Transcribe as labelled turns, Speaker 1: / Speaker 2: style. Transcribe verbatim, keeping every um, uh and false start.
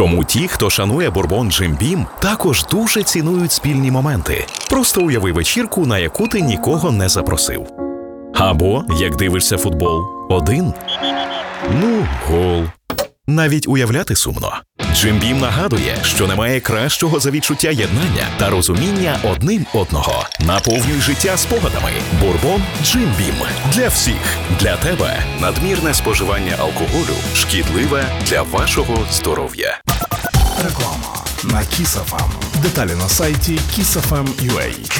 Speaker 1: Чому ті, хто шанує бурбон Jim Beam, також дуже цінують спільні моменти. Просто уяви вечірку, на яку ти нікого не запросив. Або, як дивишся футбол, один. Ну, гол. Навіть уявляти сумно. Jim Beam нагадує, що немає кращого за відчуття єднання та розуміння одним одного. Наповнюй життя спогадами. Бурбон Jim Beam. Для всіх. Для тебе. Надмірне споживання алкоголю шкідливе для вашого здоров'я.
Speaker 2: Реклама на Kiss еф ем. Деталі на сайті kiss еф ем крапка ю а.